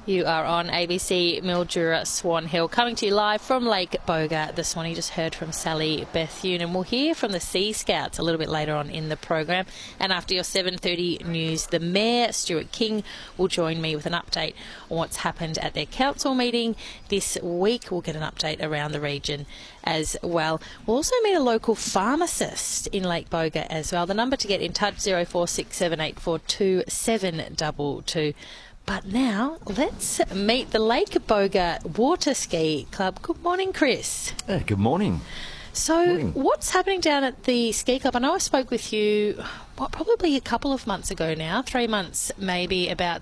You are on ABC Mildura Swan Hill, coming to you live from Lake Boga this morning. You just heard from Sally Bethune, and we'll hear from the Sea Scouts a little bit later on in the program. And after your 7:30 news, the Mayor, Stuart King, will join me with an update on what's happened at their council meeting this week. We'll get an update around the region as well. We'll also meet a local pharmacist in Lake Boga as well. The number to get in touch, 0467842722. But now, let's meet the Lake Boga Water Ski Club. Good morning, Chris. Good morning. So, what's happening down at the ski club? I know I spoke with you, probably a couple of months ago now, 3 months maybe, about